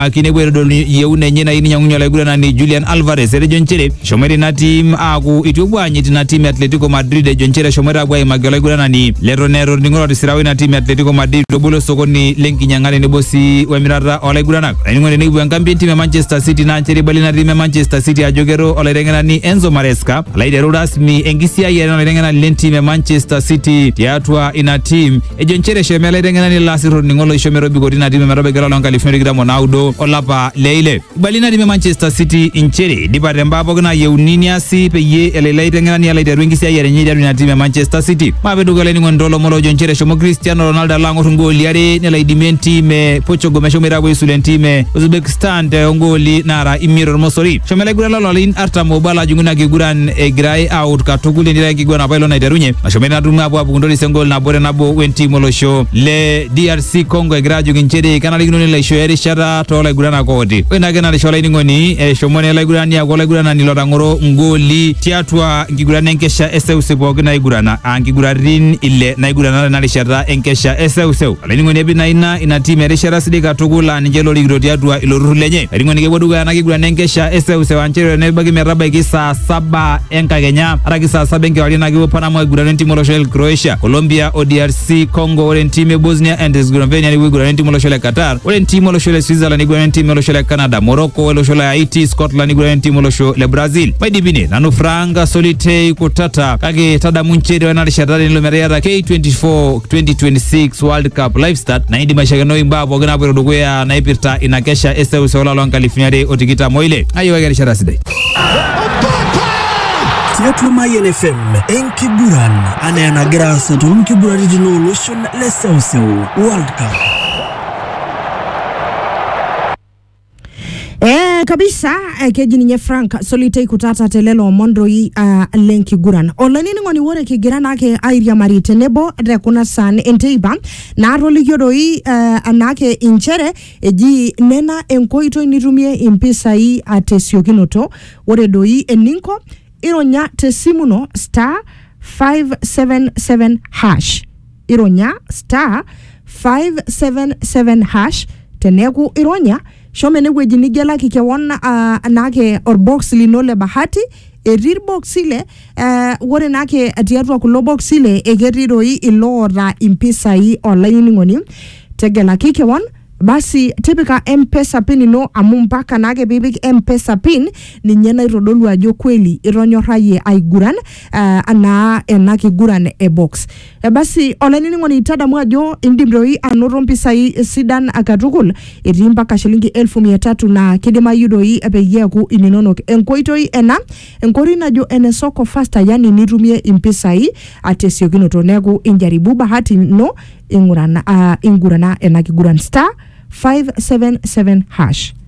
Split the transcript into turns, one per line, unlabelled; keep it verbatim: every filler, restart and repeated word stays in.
akine bwedo yeune nyena ini nyangunya la igurana ni Julian Alvarez ere jonchere shomeri na team aku itubwanyi tina team Atletico Madrid e jonchere shomeri agwa magala igurana ni Leronero ndingoro tisirawe na team Atletico Madrid dobulo sokoni lenki nyangane ne bosi wa mirara ola igurana ngone ne bwa ngambi team Manchester City na cheri balina team Manchester City ajogero ola rengana ni Enzo Maresca laide rasmi engisia yena ola rengana len team Manchester City tiatwa ina team e jonchere shemela rengana ni lasiro ngolo shomero bigodi na team marobe galo longa liferi gramo naudo olapa leile balina team Manchester City inchere dibare mbabo na yeuniniasi pe ye elele rengana ni ala derwingi sia yere nyida na team Manchester City mabedu gale ni ngondolo molo jonchere shomo Cristiano Ronaldo lango ngoli yare ne la idimenti me Portugal me shomera bo sulenti me Uzbekistan de ngoli nara imiro mosori shomela gura la lin arta mobala junguna giguran e grai out katugule ndira gigwana bailo na derunye shomena duma abo abo ngondoli sengol na bore na bo wenti molo show le D R C Congo e graju ginchere kana ligno ni la show yare shara to la gurana kodi wena gana show la ngoni e shomone la gurani ya gola gurana ni lodangoro ngoli tiatwa ngigurana enkesha eseu bogna igurana angigurarin ile na igurana na lishara enkesha eseu seu ala ngoni ebina ina ina team ya shara sidika tugula njelo ligro tiatwa iloruru lenye ngoni ngeboduga na igurana enkesha eseu seu anchero ne bagi meraba ikisa saba enka Kenya araki saa saba enke walina gibo Panama igurana team lo Croatia Colombia O D R C Congo oren team Bosnia and Herzegovina ni igurana team lo Qatar oren team lo Switzerland igurana team lo Canada Morocco lo Haiti Scotland igurana team lo le Brazil maidibine nanu franga solitei kutata kage tada muncheri wana shatani lo meriara K twenty-four twenty twenty-six World Cup live start na indi mashagano imbabo gana bwe ruguya na ipirta inakesha eseu sola lo California otikita moile ayo wagari shara sidai
Tiatu Mayen F M enkiburan anayana grasa to enkiburari dino lotion leseu seu World Cup.
Eh kabisa eh, kejini nye Frank solitei kutata telelo mondroi uh, lenki guran olanini ngoni wore ki girana ke airia marite nebo rekuna san enteiba na roli yodoi uh, anake inchere eji nena enkoito nitumie impisa hii atesio kinoto wore doi eninko ironya tesimuno star five seven seven hash ironya star five seven seven hash teneku ironya shome ne weji nigela kikewon uh, nake or box linole bahati e rear box ile uh, wore nake atiatwa kulo box ile egeriroi ilora impisa hii online ngoni tegela kikewon basi tipika M-Pesa pin no amumpaka nage bibik M-Pesa pin ni nyena irodolu ajo kweli ironyoraye aiguran uh, ana enaki guran e box e basi olanini ngoni itada mwajo indimroi anorompisa sidan akatukul irimba kashilingi elfu mia tatu na kidema yudoi epeyeku ininonok enkoitoi ena enkori najo ene soko faster yani nitumie impisa hii atesio kinoto negu injaribu bahati no ingurana uh, ingurana enaki guran star five seven seven hash.